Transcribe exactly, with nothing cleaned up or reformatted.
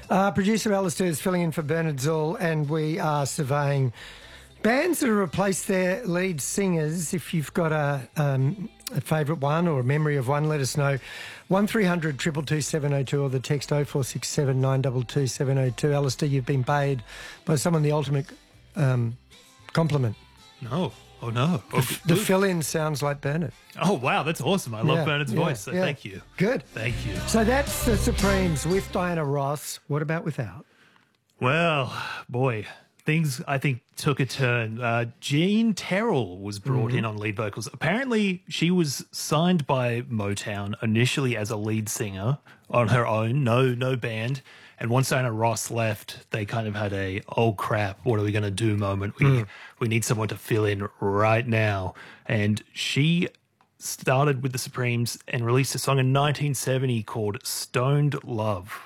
Uh, producer Alistair is filling in for Bernard Zoll, and we are surveying bands that have replaced their lead singers. If you've got a, um, a favourite one or a memory of one, let us know. one three hundred two two two seven oh two or the text oh four six seven nine two two seven oh two. Alistair, you've been paid by someone the ultimate um, compliment. No. Oh, no. Oh, The, the fill-in sounds like Bernard. Oh, wow. That's awesome. I love Yeah, Bernard's yeah, voice, so yeah. thank you. Good. Thank you. So that's the Supremes with Diana Ross. What about without? Well, boy, things, I think, took a turn. Uh, Jean Terrell was brought Mm-hmm. in on lead vocals. Apparently, she was signed by Motown initially as a lead singer on her own, no no band. And once Diana Ross left, they kind of had a, oh, crap, what are we going to do moment. We, Mm. we need someone to fill in right now. And she started with the Supremes and released a song in nineteen seventy called Stoned Love.